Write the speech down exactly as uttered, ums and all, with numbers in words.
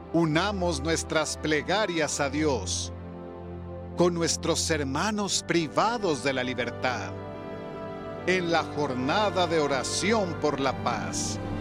Unamos nuestras plegarias a Dios con nuestros hermanos privados de la libertad en la jornada de oración por la paz.